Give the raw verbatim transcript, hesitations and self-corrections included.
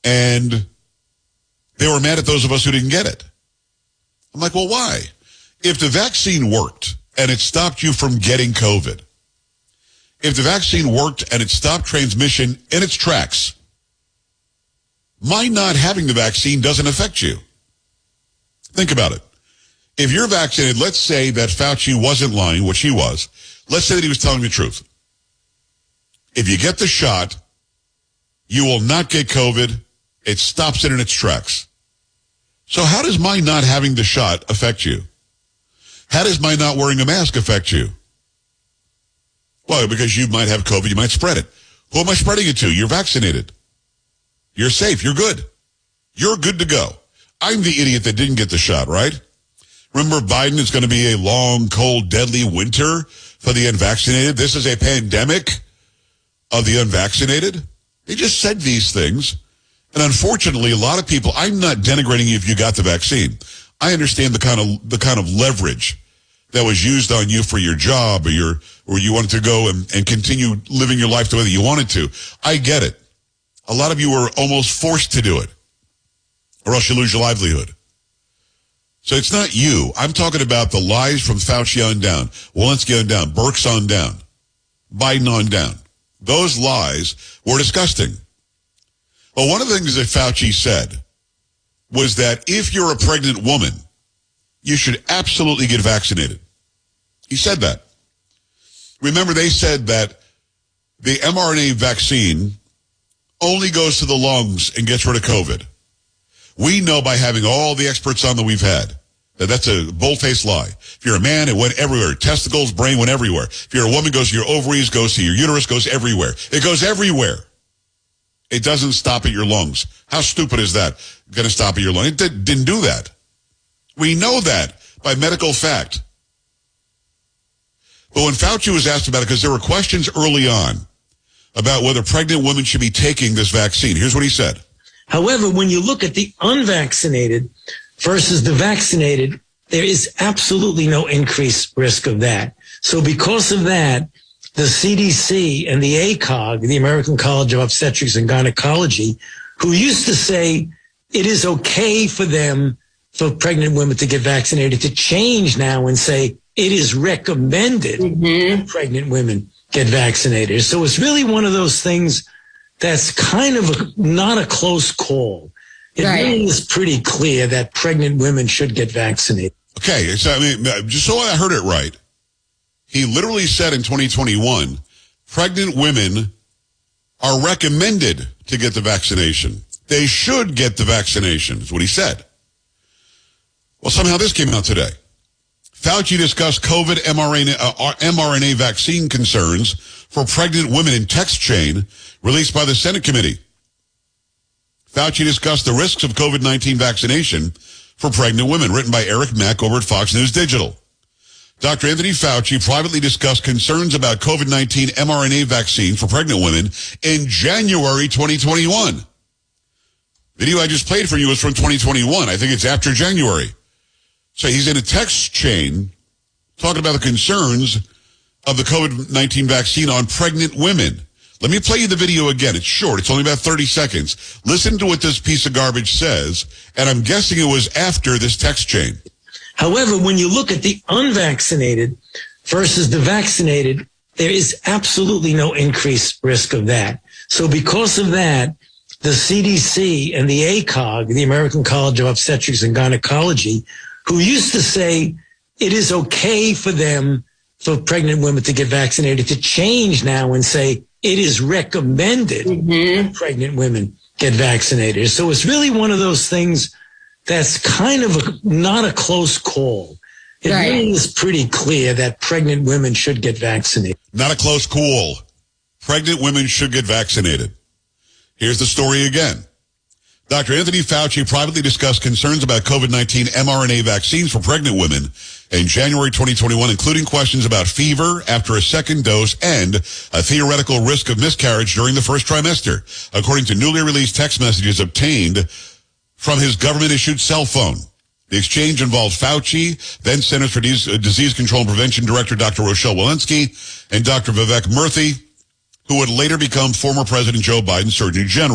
And they were mad at those of us who didn't get it. I'm like, well, why? If the vaccine worked and it stopped you from getting COVID, if the vaccine worked and it stopped transmission in its tracks, my not having the vaccine doesn't affect you. Think about it. If you're vaccinated, let's say that Fauci wasn't lying, which he was. Let's say that he was telling the truth. If you get the shot, you will not get COVID. It stops it in its tracks. So how does my not having the shot affect you? How does my not wearing a mask affect you? Well, because you might have COVID, you might spread it. Who am I spreading it to? You're vaccinated. You're safe. You're good. You're good to go. I'm the idiot that didn't get the shot, right? Remember, Biden is going to be a long, cold, deadly winter for the unvaccinated. This is a pandemic of the unvaccinated. They just said these things. And unfortunately, a lot of people, I'm not denigrating you if you got the vaccine. I understand the kind of the kind of leverage that was used on you for your job or your or you wanted to go and, and continue living your life the way that you wanted to. I get it. A lot of you were almost forced to do it, or else you lose your livelihood. So it's not you. I'm talking about the lies from Fauci on down, Walensky on down, Birx on down, Biden on down. Those lies were disgusting. But one of the things that Fauci said was that if you're a pregnant woman, you should absolutely get vaccinated. He said that. Remember, they said that the mRNA vaccine only goes to the lungs and gets rid of COVID. We know by having all the experts on that we've had that that's a bold-faced lie. If you're a man, it went everywhere. Testicles, brain went everywhere. If you're a woman, it goes to your ovaries, goes to your uterus, goes everywhere. It goes everywhere. It doesn't stop at your lungs. How stupid is that? Going to stop at your lungs? It did, didn't do that. We know that by medical fact. But when Fauci was asked about it, because there were questions early on about whether pregnant women should be taking this vaccine, here's what he said. However, when you look at the unvaccinated versus the vaccinated, there is absolutely no increased risk of that. So because of that, the C D C and the A C O G, the American College of Obstetrics and Gynecology, who used to say it is okay for them, for pregnant women to get vaccinated, to change now and say it is recommended mm-hmm. that pregnant women get vaccinated. So it's really one of those things that's kind of a, not a close call. It right. really is pretty clear that pregnant women should get vaccinated. Okay, so I mean, just so I heard it right, he literally said in twenty twenty-one, pregnant women are recommended to get the vaccination. They should get the vaccination, is what he said. Well, somehow this came out today. Fauci discussed COVID mRNA, uh, mRNA vaccine concerns for pregnant women in text chain released by the Senate committee. Fauci discussed the risks of COVID nineteen vaccination for pregnant women, written by Eric Mack over at Fox News Digital. Doctor Anthony Fauci privately discussed concerns about COVID nineteen mRNA vaccine for pregnant women in January twenty twenty-one. Video I just played for you is from twenty twenty-one. I think it's after January. So he's in a text chain talking about the concerns of the COVID nineteen vaccine on pregnant women. Let me play you the video again. It's short. It's only about thirty seconds. Listen to what this piece of garbage says, and I'm guessing it was after this text chain. However, when you look at the unvaccinated versus the vaccinated, there is absolutely no increased risk of that. So because of that, the C D C and the A C O G, the American College of Obstetrics and Gynecology, who used to say it is okay for them, for pregnant women to get vaccinated, to change now and say it is recommended mm-hmm. that pregnant women get vaccinated. So it's really one of those things that's kind of a, not a close call. It right. really is pretty clear that pregnant women should get vaccinated. Not a close call. Pregnant women should get vaccinated. Here's the story again. Doctor Anthony Fauci privately discussed concerns about COVID nineteen mRNA vaccines for pregnant women in January twenty twenty-one, including questions about fever after a second dose and a theoretical risk of miscarriage during the first trimester, according to newly released text messages obtained from his government-issued cell phone. The exchange involved Fauci, then Centers for Disease Control and Prevention Director Doctor Rochelle Walensky, and Doctor Vivek Murthy, who would later become former President Joe Biden's Surgeon General.